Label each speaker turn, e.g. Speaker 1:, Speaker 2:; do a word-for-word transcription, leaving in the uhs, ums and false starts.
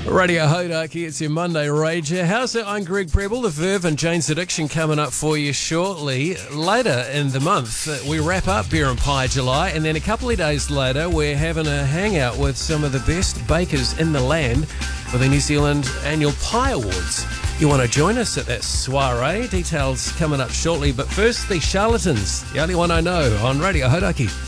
Speaker 1: Radio Hodaki, it's your Monday Rager. How's it? I'm Greg Preble. The Verve and Jane's Addiction coming up for you shortly. Later in the month, we wrap up Beer and Pie July, and then a couple of days later, we're having a hangout with some of the best bakers in the land for the New Zealand Annual Pie Awards. You want to join us at that soiree? Details coming up shortly, but first, the Charlatans, the only one I know on Radio Hodaki.